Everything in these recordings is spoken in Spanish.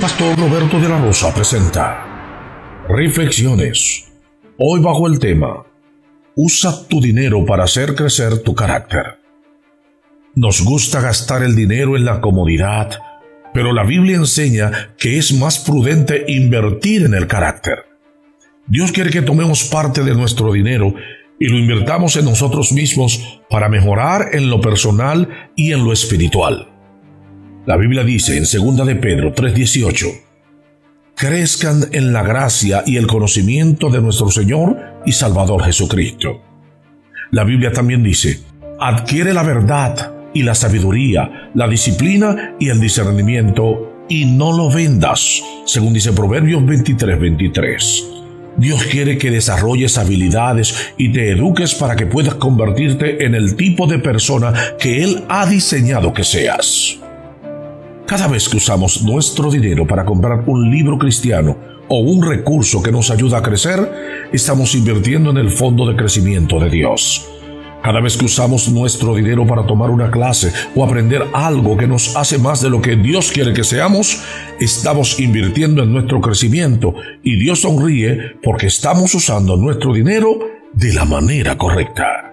pastor Roberto de la Rosa presenta Reflexiones. Hoy bajo el tema: usa tu dinero para hacer crecer tu carácter. Nos gusta gastar el dinero en la comodidad, pero la Biblia enseña que es más prudente invertir en el carácter. Dios quiere que tomemos parte de nuestro dinero y lo invirtamos en nosotros mismos para mejorar en lo personal y en lo espiritual. La Biblia dice en 2 de Pedro 3:18: crezcan en la gracia y el conocimiento de nuestro Señor y Salvador Jesucristo. La Biblia también dice: adquiere la verdad y la sabiduría, la disciplina y el discernimiento, y no lo vendas, según dice Proverbios 23:23. Dios quiere que desarrolles habilidades y te eduques para que puedas convertirte en el tipo de persona que Él ha diseñado que seas. Cada vez que usamos nuestro dinero para comprar un libro cristiano o un recurso que nos ayuda a crecer, estamos invirtiendo en el fondo de crecimiento de Dios. Cada vez que usamos nuestro dinero para tomar una clase o aprender algo que nos hace más de lo que Dios quiere que seamos, estamos invirtiendo en nuestro crecimiento, y Dios sonríe porque estamos usando nuestro dinero de la manera correcta.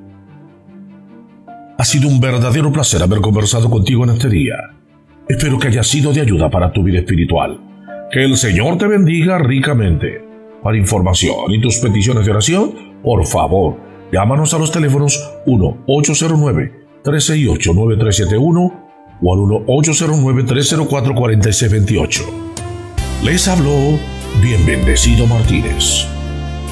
Ha sido un verdadero placer haber conversado contigo en este día. Espero que haya sido de ayuda para tu vida espiritual. Que el Señor te bendiga ricamente. Para información y tus peticiones de oración, por favor, llámanos a los teléfonos 1-809-368-9371 o al 1-809-304-4628. Les habló Bien Bendecido Martínez.